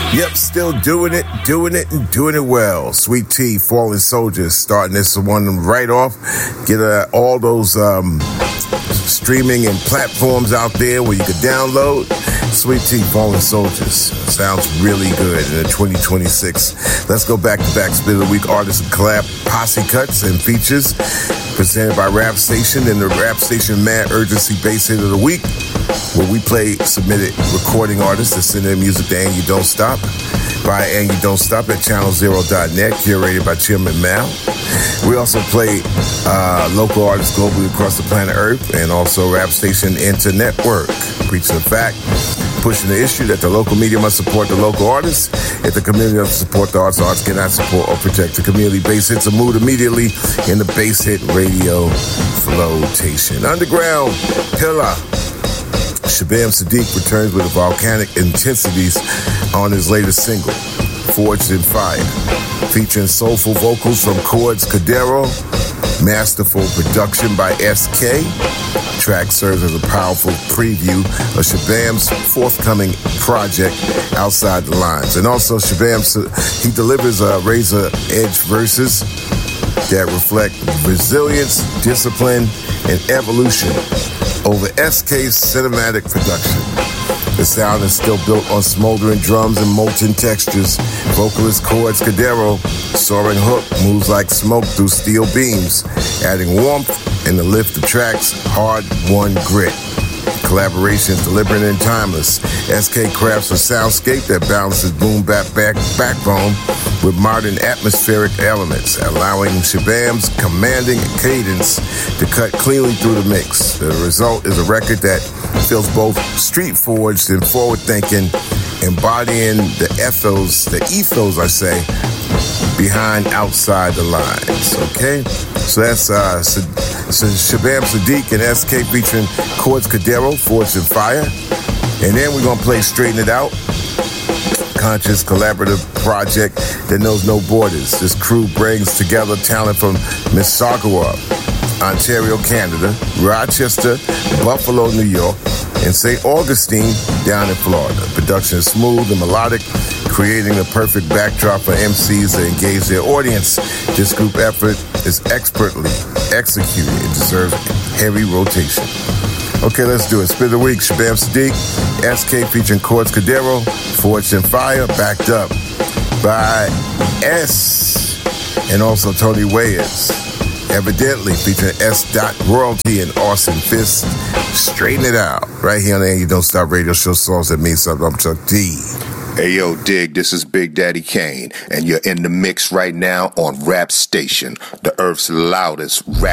Yep, still doing it, and doing it well. Sweet Tea, Fallen Soldiers, starting this one right off. Get all those streaming and platforms out there where you can download. Sweet Tea, Fallen Soldiers. Sounds really good in 2026. Let's go back-to-back Spit of the Week artists and collab posse cuts and features presented by Rap Station and the Rap Station Mad Urgency Bass Hit of the Week, where we play submitted recording artists that send their music to And You Don't Stop by And You Don't Stop at channel0.net, curated by Chairman Mal. We also play local artists globally across the planet Earth, and also Rap Station Inter-Network, preaching the fact, pushing the issue that the local media must support the local artists. If the community doesn't support the arts cannot support or protect the community. Bass hits are moved immediately in the Bass Hit Radio flotation. Underground Pillar. Shabam Sadiq returns with volcanic intensities on his latest single, Forged in Fire, featuring soulful vocals from Chords Cadero, masterful production by SK. Track serves as a powerful preview of Shabam's forthcoming project, Outside the Lines. And also Shabam, he delivers razor edge verses that reflect resilience, discipline, and evolution over SK's cinematic production. The sound is still built on smoldering drums and molten textures. Vocalist Chords Cadero, soaring hook, moves like smoke through steel beams, adding warmth and the lift of tracks, hard-won grit. Collaboration is deliberate and timeless. SK crafts a soundscape that balances boom-bap backbone with modern atmospheric elements, allowing Shabam's commanding cadence to cut cleanly through the mix. The result is a record that feels both street-forged and forward-thinking, embodying the ethos, behind Outside the Lines, okay? So that's Shabam Sadiq and SK featuring Chords Cadero, Forged in Fire. And then we're going to play Straighten It Out, conscious collaborative project that knows no borders. This crew brings together talent from Mississauga, Ontario, Canada, Rochester, Buffalo, New York, and St. Augustine down in Florida. Production is smooth and melodic, creating the perfect backdrop for MCs to engage their audience. This group effort is expertly executed and deserves heavy rotation. Okay, let's do it. Spit of the Week, Shabam Sadiq, SK featuring Chords Cadero, Forged in Fire, backed up by S, and also Tony Wayans. Evidently featuring S. Royalty and Austin Fist. Straighten It Out. Right here on the And You Don't Stop radio show, songs that mean something. I'm Chuck D. Hey yo, dig, this is Big Daddy Kane, and you're in the mix right now on Rap Station, the Earth's loudest rap